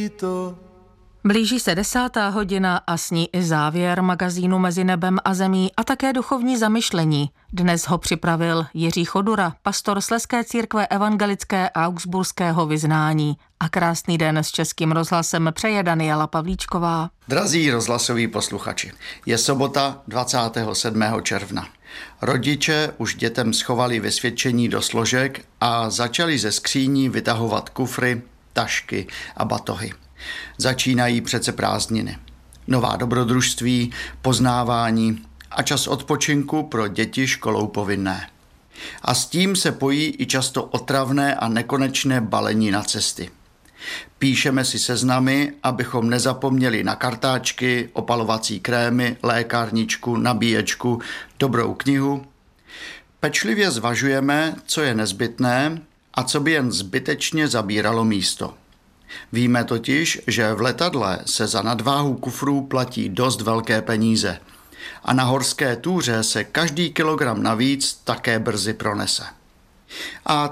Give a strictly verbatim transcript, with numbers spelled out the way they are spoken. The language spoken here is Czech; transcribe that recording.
Blíží se desátá hodina a s ní i závěr magazínu Mezi nebem a zemí a také duchovní zamyšlení. Dnes ho připravil Jiří Chodura, pastor Slezské církve evangelické augsburského vyznání. A krásný den s Českým rozhlasem přeje Daniela Pavlíčková. Drazí rozhlasoví posluchači, je sobota dvacátého sedmého června. Rodiče už dětem schovali vysvědčení do složek a začali ze skříní vytahovat kufry, tašky a batohy. Začínají přece prázdniny. Nová dobrodružství, poznávání a čas odpočinku pro děti školou povinné. A s tím se pojí i často otravné a nekonečné balení na cesty. Píšeme si seznamy, abychom nezapomněli na kartáčky, opalovací krémy, lékárničku, nabíječku, dobrou knihu. Pečlivě zvažujeme, co je nezbytné a co by jen zbytečně zabíralo místo. Víme totiž, že v letadle se za nadváhu kufrů platí dost velké peníze a na horské túře se každý kilogram navíc také brzy pronese. A